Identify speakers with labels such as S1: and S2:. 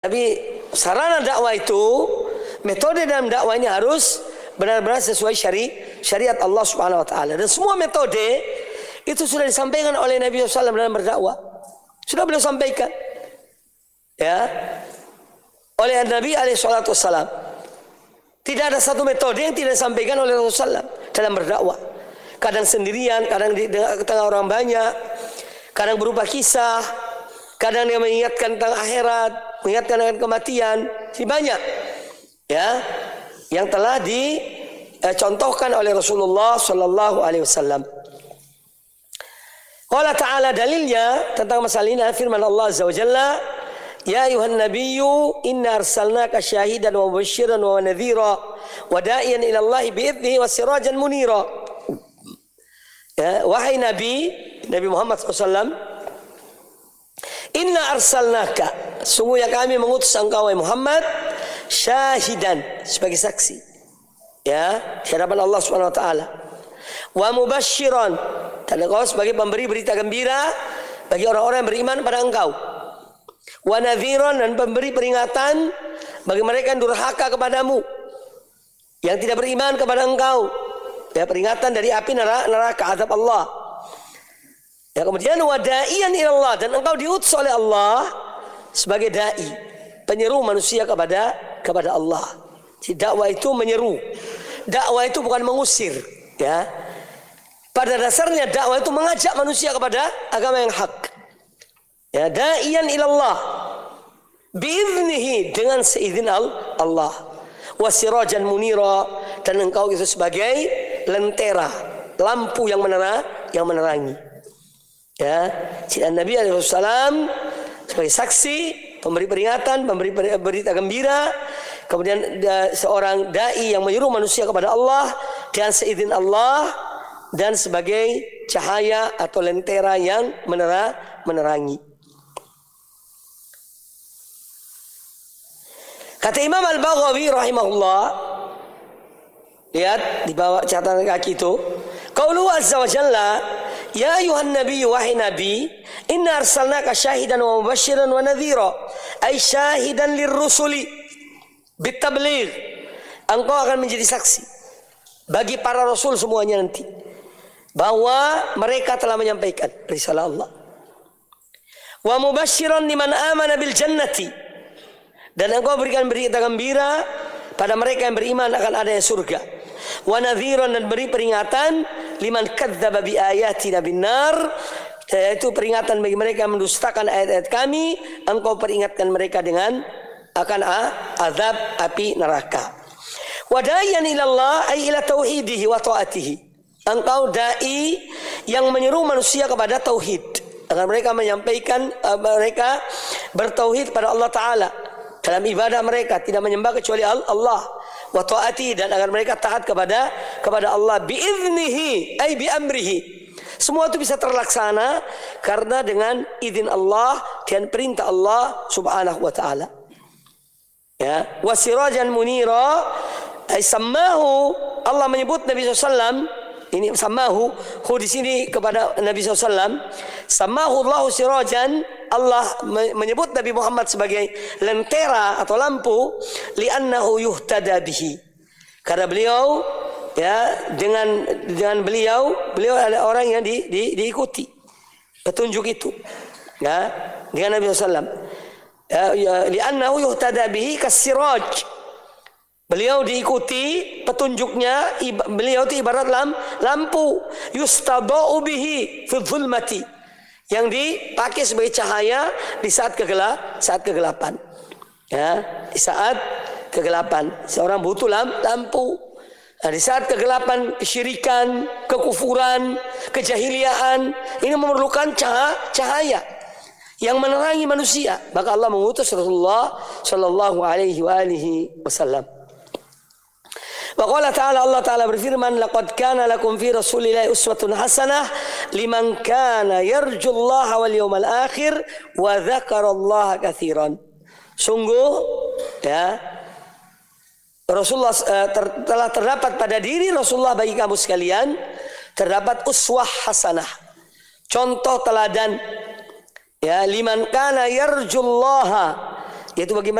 S1: Tapi sarana dakwah itu, metode dalam dakwah ini harus benar-benar sesuai syariat Allah Subhanahu wa taala. Dan semua metode itu sudah disampaikan oleh Nabi SAW dalam berdakwah. Sudah beliau sampaikan. Ya. Oleh Nabi SAW. Tidak ada satu metode yang tidak disampaikan oleh Rasulullah SAW dalam berdakwah. Kadang sendirian, kadang di tengah orang banyak, kadang berupa kisah, kadang dia mengingatkan tentang akhirat, mengingatkan akan kematian, banyak. Ya, yang telah dicontohkan oleh Rasulullah sallallahu alaihi wasallam. Qala ta'ala, dalilnya tentang masalah ini firman Allah azza wa jalla, ya ayuhan nabiyyu inna arsalnaka syahidan wa mubasysyiran wa nadhira wa da'iyan ila Allah bi'idnihi wa sirajan munira. Ya, wahai Nabi Muhammad SAW, inna arsalnaka, sungguhnya kami mengutus engkau wahai Muhammad, syahidan, sebagai saksi, ya, di hadapan Allah Subhanahu wa taala. Wa mubasysyiran, dan engkau sebagai pemberi berita gembira bagi orang-orang yang beriman pada engkau. Wa nadhiran, dan pemberi peringatan bagi mereka yang durhaka kepadamu, yang tidak beriman kepada engkau. Ya, peringatan dari api neraka azab Allah. Ya, kemudian wada'iyan ilallah, dan engkau diutus oleh Allah sebagai dai, penyeru manusia kepada Allah. Jadi dakwah itu menyeru. Dakwah itu bukan mengusir, ya. Pada dasarnya dakwah itu mengajak manusia kepada agama yang hak. Ya, da'iyan ilallah biiznihi, dengan seizin Allah. Wasirajan munira, dan engkau itu sebagai lentera, lampu yang menerangi. Ya, dan Nabi SAW sebagai saksi, pemberi peringatan, pemberi berita gembira, kemudian seorang dai yang menyuruh manusia kepada Allah dengan seizin Allah, dan sebagai cahaya atau lentera yang menerangi. Kata Imam Al-Baghawi rahimahullah, lihat di bawah catatan kaki itu, qauluhu azza wa jalla, ya ayuhan nabiyyu, wahai nabi, inna arsalnaka syahidan wa mubasysyiran wa nadhira, ay syahidan lirrusuli bitabligh, engkau akan menjadi saksi bagi para rasul semuanya nanti bahwa mereka telah menyampaikan risalah Allah. Wa mubasysyiran liman amana bil jannati, dan engkau berikan berita gembira pada mereka yang beriman akan adanya surga. Wa nadhiran, dan beri peringatan liman kadzdzaba bi ayatina binnar, yaitu peringatan bagi mereka yang mendustakan ayat-ayat kami, engkau peringatkan mereka dengan akan azab api neraka. Wa da'iyan ila Allah, ay ila tauhidihi wa taatihi, engkau dai yang menyeru manusia kepada tauhid, agar mereka menyampaikan mereka bertauhid pada Allah Ta'ala dalam ibadah mereka, tidak menyembah kecuali Allah, wa taati, dan agar mereka taat kepada Allah, biiznihi ay bi amrihi. Semua itu bisa terlaksana karena dengan izin Allah dan perintah Allah Subhanahu wa taala. Ya, wasirajan munira, ay sammahu, Allah menyebut Nabi SAW, ini sammahu, di sini kepada Nabi SAW, sammahu Allahu sirajan, Allah menyebut Nabi Muhammad sebagai lentera atau lampu, li'annahu yuhtada bihi, karena beliau, ya, dengan beliau adalah orang yang diikuti petunjuk itu, ya, dengan Nabi SAW. Ya, li'annahu yuhtada bihi kasiraj, beliau diikuti petunjuknya, beliau itu ibarat lampu, yustada'u bihi fi dhulmati, yang dipakai sebagai cahaya di saat kegelapan. Ya, di saat kegelapan seorang butuh lampu. Nah, di saat kegelapan, kesyirikan, kekufuran, kejahiliaan, ini memerlukan cahaya yang menerangi manusia. Maka Allah mengutus Rasulullah sallallahu alaihi wasallam. Wa qala ta'ala, Allah Ta'ala berfirman, laqad kana lakum fi rasulillahi uswatun hasanah liman kana yarjullaha wal yawmal akhir wa dzakarallaha katsiran. Sungguh, ya, Rasulullah telah terdapat pada diri Rasulullah bagi kamu sekalian terdapat uswah hasanah, contoh teladan, ya, liman kana yarjullaha, yaitu bagi